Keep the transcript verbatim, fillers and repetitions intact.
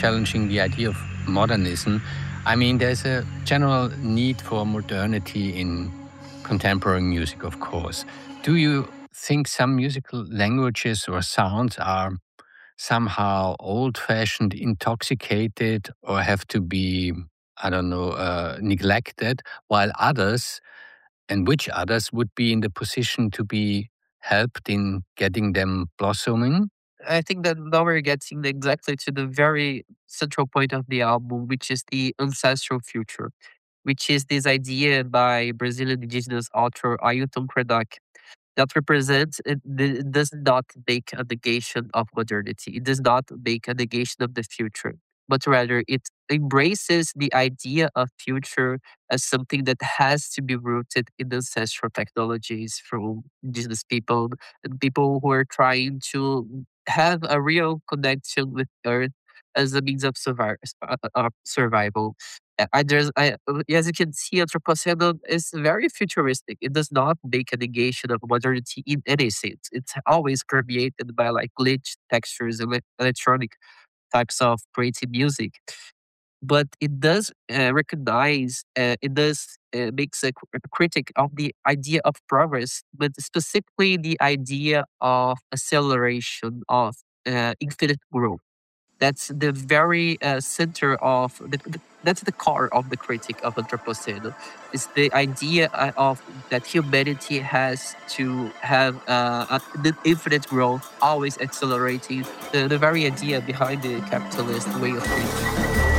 challenging the idea of modernism. I mean, there's a general need for modernity in contemporary music, of course. Do you think some musical languages or sounds are somehow old fashioned, intoxicated, or have to be, I don't know, uh, neglected, while others, and which others, would be in the position to be helped in getting them blossoming? I think that now we're getting exactly to the very central point of the album, which is the ancestral future, which is this idea by Brazilian indigenous author Ailton Krenak that represents it, it does not make a negation of modernity. It does not make a negation of the future, but rather it embraces the idea of future as something that has to be rooted in ancestral technologies from indigenous people and people who are trying to have a real connection with Earth as a means of survi- uh, uh, survival. Uh, I, there's, I, uh, as you can see, Anthropocene is very futuristic. It does not make a negation of modernity in any sense. It's always permeated by like glitch textures and elec- electronic types of creative music. But it does uh, recognize, uh, it does uh, makes a, cr- a critic of the idea of progress, but specifically the idea of acceleration of uh, infinite growth. That's the very uh, center of the, the that's the core of the critique of Anthropocene. Is the idea uh, of that humanity has to have uh, a, the infinite growth, always accelerating. The, the very idea behind the capitalist way of thinking.